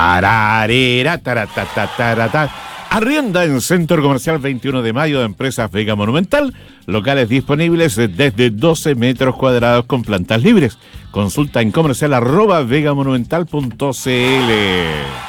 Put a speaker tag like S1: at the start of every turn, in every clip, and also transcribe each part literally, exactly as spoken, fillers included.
S1: Ararera, taratatatarata. Arrienda en Centro Comercial veintiuno de mayo de Empresas Vega Monumental. Locales disponibles desde doce metros cuadrados con plantas libres. Consulta en comercial arroba vegamonumental punto cl.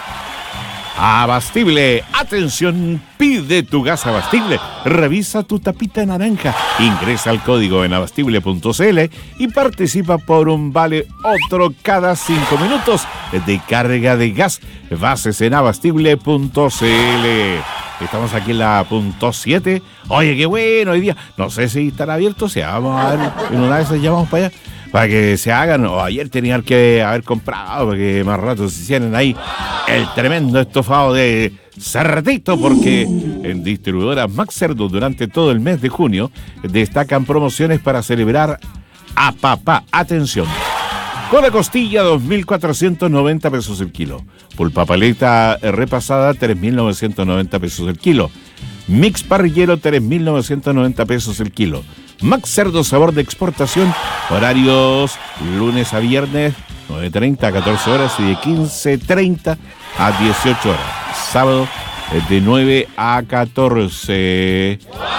S1: Abastible, atención, pide tu gas Abastible, revisa tu tapita naranja, ingresa al código en abastible punto cl y participa por un vale otro cada cinco minutos de carga de gas. Bases en abastible punto cl. Estamos aquí en la punto siete. Oye, qué bueno hoy día. No sé si estará abierto, o sea, vamos a ver, en una de esas ya vamos para allá. Para que se hagan, o ayer tenían que haber comprado, para que más rato se hicieran ahí el tremendo estofado de cerdito, porque en distribuidoras Max Cerdo durante todo el mes de junio destacan promociones para celebrar a papá. Atención, con la costilla dos mil cuatrocientos noventa pesos el kilo, pulpa paleta repasada tres mil novecientos noventa pesos el kilo, mix parrillero tres mil novecientos noventa pesos el kilo. Max Cerdo sabor de exportación, horarios lunes a viernes, nueve treinta a catorce horas y de quince treinta a dieciocho horas. Sábado de nueve a catorce.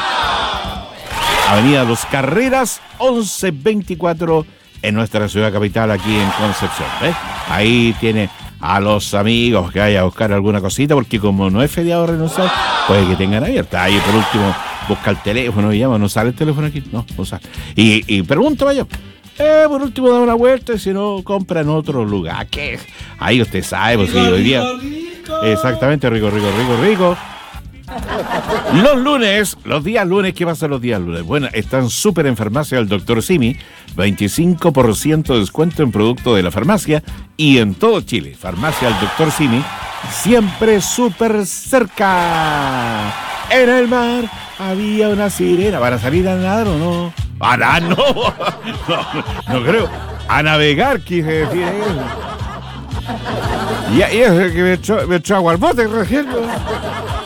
S1: Avenida Los Carreras, once veinticuatro en nuestra ciudad capital, aquí en Concepción. ¿Ves? Ahí tiene a los amigos que vayan a buscar alguna cosita, porque como no es feriado renunciar, puede que tengan abierta. Ahí por último busca el teléfono y llama, no sale el teléfono aquí, no, no sale. Y, y pregunta, vaya, eh, por último da una vuelta y si no, compra en otro lugar. ¿Qué? Ahí usted sabe, pues sí, hoy día. Rico. Exactamente, rico, rico, rico, rico. Los lunes, los días lunes, ¿qué pasa los días lunes? Bueno, están súper en farmacia el doctor Simi, veinticinco por ciento de descuento en producto de la farmacia y en todo Chile. Farmacia el doctor Simi, siempre súper cerca. En el mar había una sirena. ¿Van a salir a nadar o no? ¡Ah, no! No, no, no creo. A navegar, quise decir. Y, y es que me echó, me echó agua al bote, recién.